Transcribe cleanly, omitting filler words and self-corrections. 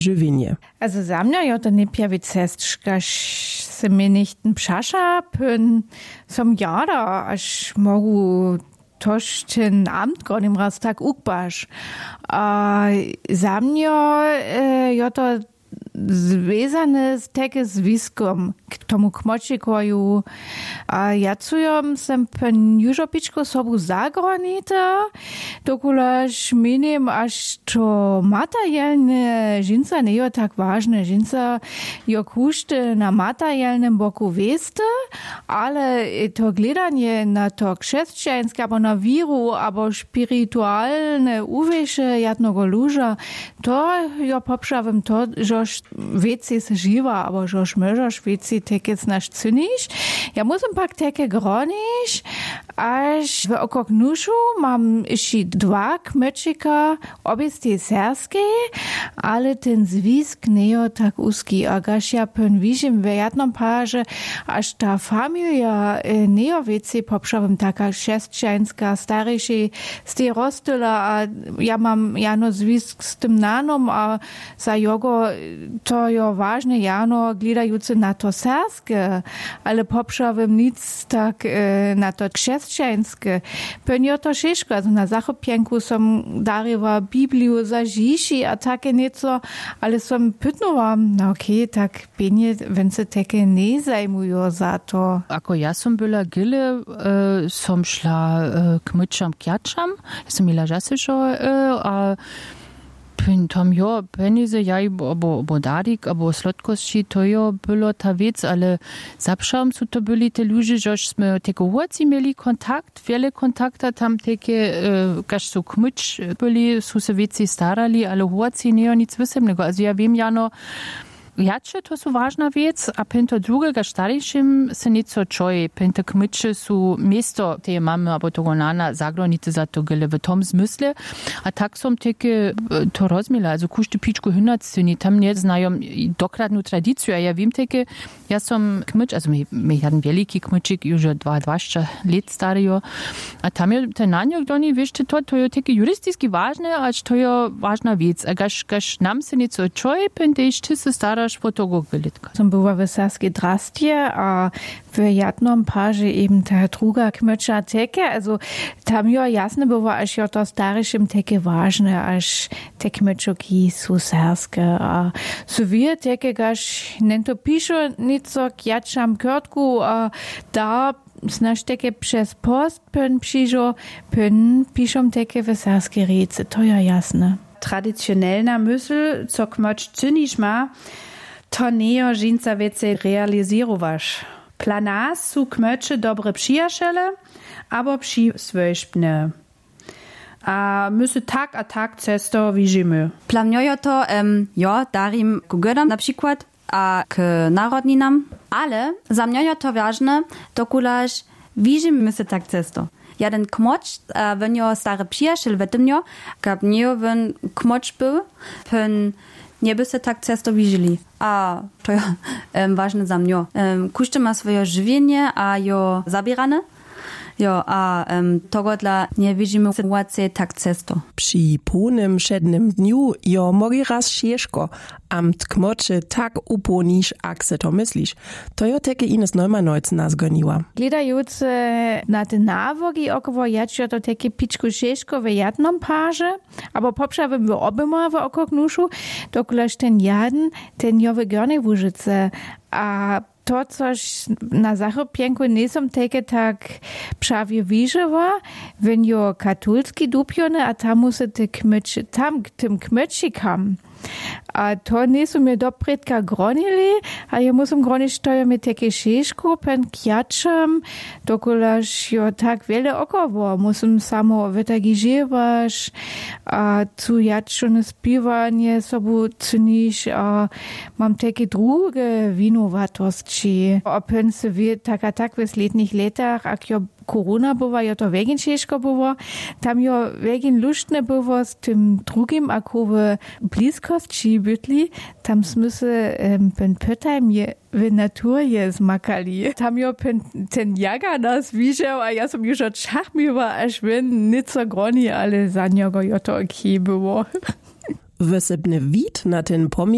żywienie. Also za mňa je to nepjavi cestškaž se mi nichten pšaša, pön som jada, až mogu tož ten Amt gonim raz tak ukbaš. Za mňa je to zvezane z teke zwiskom k tomu kmočikoju. A ja cujom sem pen južopičko sobu zagronite, dokulaž menim, až to materiálne žinca nie je tak vážne. Žinca jo kušte na materiálnym boku veste, ale to gledanie na to křesťanské, abo na víru, abo spirituálne uveše jadnogo luža, to jo popšavim to, žož veci se živa, abo žož možeš veci teke znaš cyniš. Ja musím pak teke groniš, až v okoknušu mám eši 2 kmečika, obie ste serské, ale ten zvisk nie je tak úzký. A gaž ja pön vížim v jednom páže, až ta familia nie je veci popšavim taká křesťanská, starejší z tej rostola a ja mám jano zvisk s tým nánom a za jogo to je vážne jano gledajúce na to serské, ale popšavim nic tak na to křesťanské. Pön je to šeško, also na zachopienku som dariva Bibliu za Žiši a také nieco, ale som pytnula, no okej, tak penie, wenn se také nezajmujú za to. Ako ja som byla gile, som šla k myčam kjačam, ja som mila žasešo a tam jo penize jaj abo darik abo sladkości to jo było ta wiec, ale zawszam su to byli te ludzie, żeż sme teko hoci mieli kontakt, wiele kontakta tam teke kaž su kmyč byli, su se wieci starali, ale hoci nie nic wysemnego. Also ja wiem jano jače, to su važna vec, a pento drugega starejšim se nico čoje. Pento kmyče su mjesto te mame abo togo nana zagronite za to gele v tom zmysle. A tak som teke to rozmila. Also kušte pičku hynacini, tam nie znajom dokladnu tradiciju. A ja vím teke, ja som kmyč, also mi jeden veliki kmyčik, już 22 let stario. A tam je ten nanjok doni, vište to je teke juristiski važne, až to je važna vec. A gaž nam se nico čoje, pente išče se stara Som była w Saskiej Drastie, a w jednom parze eben ta druga kmycza teke, also tam jo jasne było, aż jo to starszym teke ważne, aż te kmyczoki su serskie, a su wie teke gaż nento pisze nico kjačam kjotku, a da znaš teke przez post pön przyjżo, pön piszą teke w serskie rece, to ja jasne. Traditionelna mysl, co kmocz cynisz ma, to nie żinca wiece realizirowasz. Dla nas su kmöcze dobre przyjaciele, abo przyswojszpne. A my se tak a tak cesto widzimy. Dla mnie to, ja, darim ku godam na przykład, a k narodninam, ale za mnie to ważne, dokulaż widzimy se tak cesto. Jeden kmocz, wenn jo stare przyjaciel wetemnio, gab nie wenn kmocz był, pen nie by se tak cesto widzieli. A to je ważne za mnie. Kuszty ma swoje żywienie, a jo zabierane. Jo, a tego dla nie widzimy sytuację tak cesto. Przy pełnym przednim dniu jo mogi raz ciężko, amt kmoczy tak uponisz, jak se to myślisz. To jo teke Ines Neumann nas goniła. Gledając na te nawogi około jadź to teke piczku ciężko w jednom parze, aber popszawym w obema w okoknuszu, dokulaż ten jaden, ten jo w górnej Łużyce, a to, coś na zachopienku nie są takie tak prawie wyżywa, wenn jo katolski dupione, a tam muszę te kmyczy, tam tym kmyczikam. A to nie są mnie do predka gronili, a ja muszę gronić to ja mit takie szeszku, pen kjaczem, dokulaż jo tak wiele około, muszę samo wytagiżywać, a tu jadczone spiwanie sobu cynisz, a mam takie drugie winowatości. A pen se wie tak a tak w letnich latach, jak jo Corona była, ja to wegin ciężko było, tam jo wegin luštne było z tym drugim, ako w bliskości bytli, tam smysły pen pytań je w naturze zmakali. Tam jo ten jaga nas widział, a ja som już od czachmiła, aż wen nico groni, ale za niego jo to okej było. Wysebny wid na ten